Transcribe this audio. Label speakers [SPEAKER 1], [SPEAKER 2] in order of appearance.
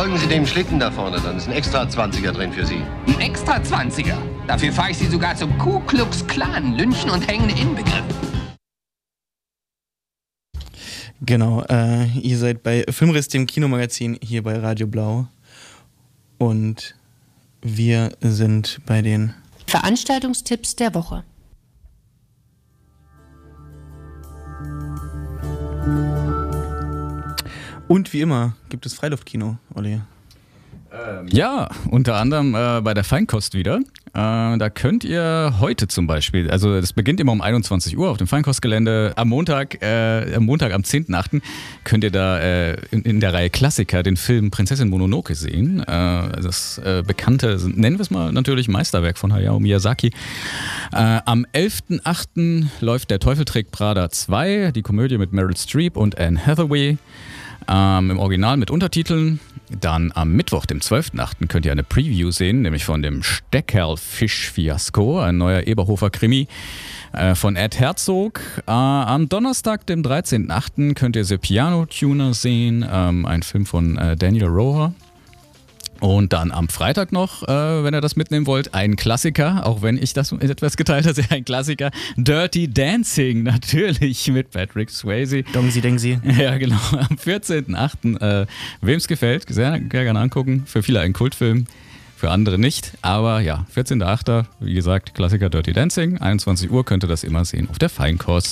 [SPEAKER 1] Folgen Sie dem Schlitten da vorne, dann ist ein extra 20er drin für Sie.
[SPEAKER 2] Ein extra 20er? Dafür fahre ich Sie sogar zum Ku Klux Klan, Lynchen und Hängen inbegriffen.
[SPEAKER 3] Genau, ihr seid bei Filmriss, dem Kinomagazin hier bei Radio Blau. Und wir sind bei den
[SPEAKER 4] Veranstaltungstipps der Woche.
[SPEAKER 3] Und wie immer gibt es Freiluftkino, Olli.
[SPEAKER 5] Ja, unter anderem bei der Feinkost wieder. Da könnt ihr heute zum Beispiel, also es beginnt immer um 21 Uhr auf dem Feinkostgelände. Am Montag, am 10.8. könnt ihr da in der Reihe Klassiker den Film Prinzessin Mononoke sehen. Das bekannte, nennen wir es mal natürlich, Meisterwerk von Hayao Miyazaki. Am 11.8. läuft Der Teufel trägt Prada 2, die Komödie mit Meryl Streep und Anne Hathaway. Im Original mit Untertiteln. Dann am Mittwoch, dem 12.8. könnt ihr eine Preview sehen, nämlich von dem Steckerl-Fisch-Fiasko, ein neuer Eberhofer-Krimi von Ed Herzog. Am Donnerstag, dem 13.8. könnt ihr The Piano Tuner sehen, ein Film von Daniel Roher. Und dann am Freitag noch, wenn ihr das mitnehmen wollt, ein Klassiker, auch wenn ich das etwas geteilt habe, ein Klassiker, Dirty Dancing, natürlich mit Patrick Swayze.
[SPEAKER 3] Dongsi Dengsi.
[SPEAKER 5] Ja, genau, am 14.8. Wem es gefällt, sehr gerne angucken. Für viele ein Kultfilm, für andere nicht. Aber ja, 14.8., wie gesagt, Klassiker Dirty Dancing, 21 Uhr könnt ihr das immer sehen auf der Feinkost.